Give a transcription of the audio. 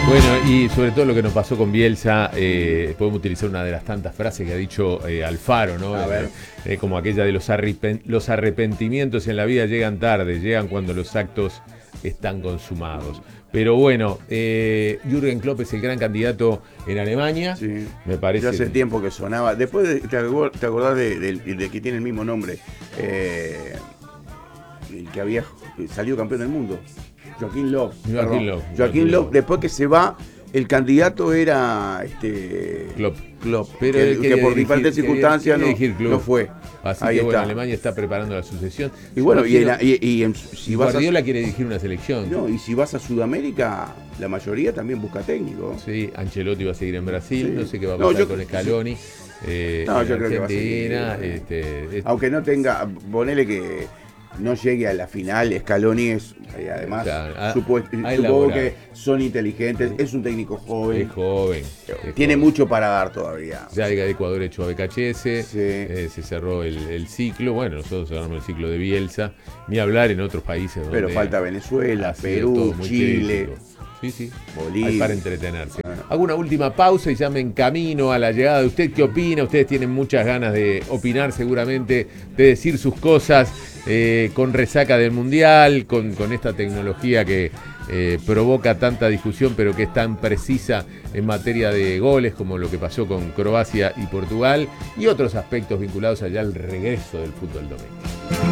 Bueno, y sobre todo lo que nos pasó con Bielsa, podemos utilizar una de las tantas frases que ha dicho Alfaro, ¿no? A ver. Como aquella de los arrepentimientos en la vida llegan tarde, llegan cuando los actos están consumados. Pero bueno, Jürgen Klopp es el gran candidato en Alemania, Sí. me parece. Ya hace tiempo que sonaba. Después te acordás de que tiene el mismo nombre. El que había salido campeón del mundo. Joaquín Löw. Joaquín Löw, después que se va, el candidato era Klopp. Pero que por diferentes circunstancias no fue. Así Ahí que bueno, está. Alemania está preparando la sucesión. Y bueno, si vas Guardiola quiere dirigir una selección. No, y si vas a Sudamérica, la mayoría también busca técnico. Sí, Ancelotti va a seguir en Brasil, Sí. no sé qué va a pasar con Scaloni. Yo creo que va a seguir. Aunque no tenga, ponele que no llegue a la final, Scaloni es, además, Claro, supongo que son inteligentes, es un técnico joven. Es joven. Tiene mucho para dar todavía. Ya de Ecuador hecho a BKHS, Sí. se cerró el ciclo. Bueno, nosotros cerramos el ciclo de Bielsa, ni hablar en otros países. Pero donde falta Venezuela, ha sido todo Perú, muy Chile. crítico. Sí, Bolivia. hay para entretenerse. Hago una última pausa y ya me encamino a la llegada de usted. ¿Qué opina? Ustedes tienen muchas ganas de opinar seguramente, de decir sus cosas con resaca del Mundial, con esta tecnología que provoca tanta discusión, pero que es tan precisa en materia de goles, como lo que pasó con Croacia y Portugal, y otros aspectos vinculados allá al regreso del fútbol doméstico.